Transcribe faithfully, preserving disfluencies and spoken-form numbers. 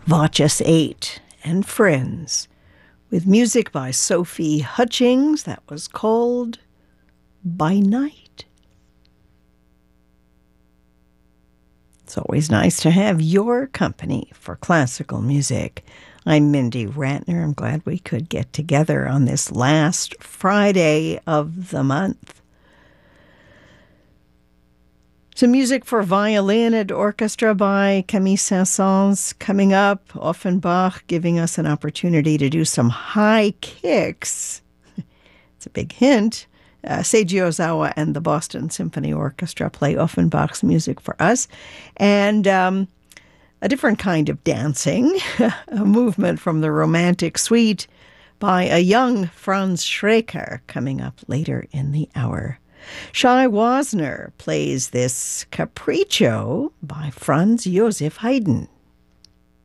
Watches eight and Friends, with music by Sophie Hutchings that was called By Night. It's always nice to have your company for classical music. I'm Mindy Ratner. I'm glad we could get together on this last Friday of the month. Some music for violin and orchestra by Camille Saint-Saëns coming up. Offenbach giving us an opportunity to do some high kicks. It's a big hint. Uh, Seiji Ozawa and the Boston Symphony Orchestra play Offenbach's music for us. And um, a different kind of dancing, a movement from the Romantic Suite by a young Franz Schreker coming up later in the hour. Shai Wasner plays this Capriccio by Franz Joseph Haydn.